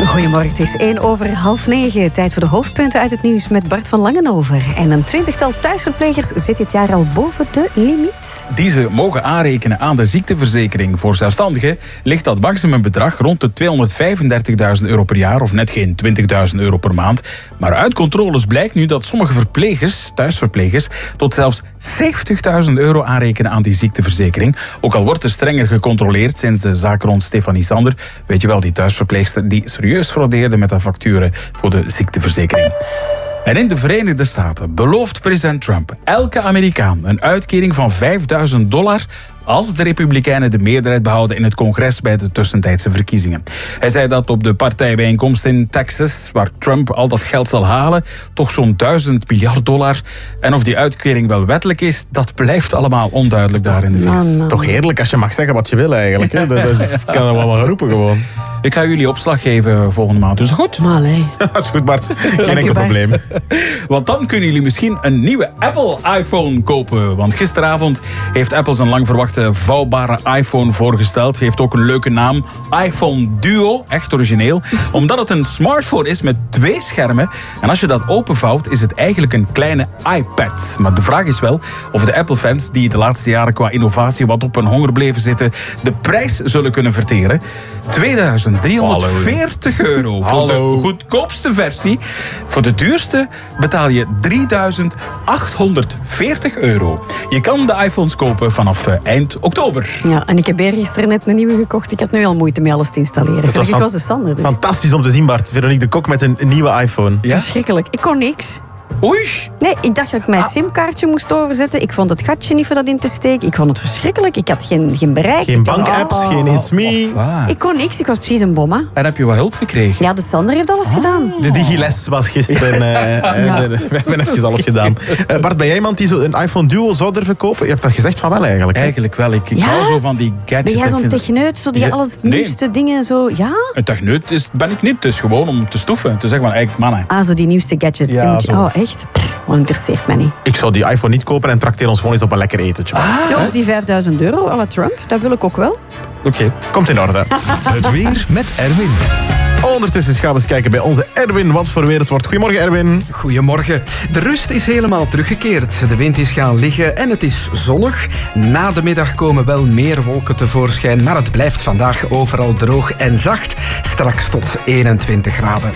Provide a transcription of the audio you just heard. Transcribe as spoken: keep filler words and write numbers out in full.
Goedemorgen, het is één over half negen. Tijd voor de hoofdpunten uit het nieuws met Bart van Langenover. En een twintigtal thuisverplegers zit dit jaar al boven de limiet. Die ze mogen aanrekenen aan de ziekteverzekering. Voor zelfstandigen ligt dat maximumbedrag rond de tweehonderdvijfendertigduizend euro per jaar of net geen twintigduizend euro per maand. Maar uit controles blijkt nu dat sommige verplegers, thuisverplegers, tot zelfs zeventigduizend euro aanrekenen aan die ziekteverzekering. Ook al wordt er strenger gecontroleerd sinds de zaak rond Stefanie Sander. Weet je wel, die thuisverpleegster die serieus fraudeerde met de facturen voor de ziekteverzekering. En in de Verenigde Staten belooft president Trump elke Amerikaan een uitkering van vijfduizend dollar als de Republikeinen de meerderheid behouden in het congres bij de tussentijdse verkiezingen. Hij zei dat op de partijbijeenkomst in Texas, waar Trump al dat geld zal halen, toch zo'n duizend miljard dollar. En of die uitkering wel wettelijk is, dat blijft allemaal onduidelijk daar in de V S. Toch heerlijk als je mag zeggen wat je wil eigenlijk. Hè? Dat, dat kan er wel maar roepen gewoon. Ik ga jullie opslag geven volgende maand. Is dat goed? Maar nee. Dat is goed, Bart. Geen enkel probleem. Want dan kunnen jullie misschien een nieuwe Apple iPhone kopen. Want gisteravond heeft Apple zijn lang verwachte vouwbare iPhone voorgesteld. Heeft ook een leuke naam. iPhone Duo. Echt origineel. Omdat het een smartphone is met twee schermen. En als je dat openvouwt, is het eigenlijk een kleine iPad. Maar de vraag is wel of de Apple-fans, die de laatste jaren qua innovatie wat op hun honger bleven zitten, de prijs zullen kunnen verteren. tweeduizend driehonderdveertig euro voor Hallo. de goedkoopste versie. Voor de duurste betaal je drieduizend achthonderdveertig euro. Je kan de iPhones kopen vanaf uh, eind oktober. Ja, en ik heb gisteren net een nieuwe gekocht. Ik had nu al moeite mee alles te installeren. was Gelukkig fan- was de Sander er. Fantastisch om te zien, Bart. Veronique de Kok met een, een nieuwe iPhone. Ja? Verschrikkelijk. Ik kon niks. Oei! Nee, ik dacht dat ik mijn simkaartje moest overzetten. Ik vond het gatje niet voor dat in te steken. Ik vond het verschrikkelijk. Ik had geen, geen bereik. Geen Ik had- bankapps, Oh. geen It's Me. Waar? Ik kon niks. Ik was precies een bomma. En heb je wat hulp gekregen? Ja, de Sander heeft alles gedaan. De Digiles was gisteren. eh, eh, Ja. de- We hebben even alles gedaan. Eh, Bart, ben jij iemand die zo een iPhone Duo zou durven kopen? Je hebt dat gezegd van wel eigenlijk. hè? Eigenlijk wel. Ik, ik Ja? hou zo van die gadgets. Ben jij Ik zo'n vind- techneut, zo die Ja, alles nee. nieuwste dingen zo... Ja? Een techneut is, ben ik niet. Het is gewoon om te stoeven. Te zeggen van, eigenlijk mannen. Ah, zo die nieuwste gadgets. Ja, die moet je- zo. Oh, echt? Dat interesseert mij niet. Ik zou die iPhone niet kopen en trakteer ons gewoon eens op een lekker etentje. Bart. Ja, of die vijfduizend euro à la Trump, dat wil ik ook wel. Oké. Komt in orde. Het weer met Erwin. Ondertussen gaan we eens kijken bij onze Erwin wat voor weer het wordt. Goedemorgen, Erwin. Goedemorgen. De rust is helemaal teruggekeerd. De wind is gaan liggen en het is zonnig. Na de middag komen wel meer wolken tevoorschijn, maar het blijft vandaag overal droog en zacht. Straks tot eenentwintig graden.